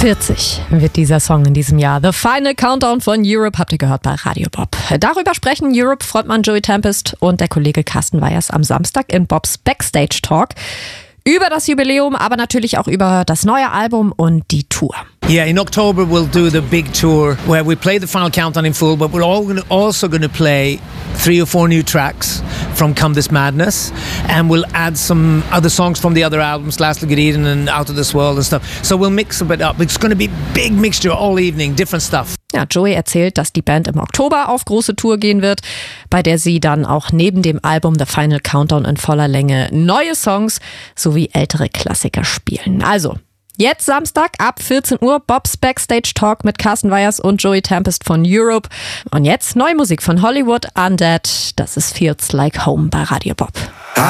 40 wird dieser Song in diesem Jahr. The Final Countdown von Europe habt ihr gehört bei Radio Bob. Darüber sprechen Europe-Frontmann Joey Tempest und der Kollege Carsten Weijers am Samstag in Bobs Backstage Talk. Über das Jubiläum, aber natürlich auch über das neue Album und die Tour. Yeah, in October we'll do the big tour where we play the Final Countdown in full, but we're also going to play 3 or 4 new tracks from Come This Madness, and we'll add some other songs from the other albums, Last Look at Eden and Out of This World and stuff. So we'll mix a bit up. It's going to be a big mixture all evening, different stuff. Ja, Joey erzählt, dass die Band im Oktober auf große Tour gehen wird, bei der sie dann auch neben dem Album The Final Countdown in voller Länge neue Songs sowie ältere Klassiker spielen. Also, jetzt Samstag ab 14 Uhr Bobs Backstage Talk mit Carsten Weijers und Joey Tempest von Europe. Und jetzt neue Musik von Hollywood Undead. Das ist Feels Like Home bei Radio Bob.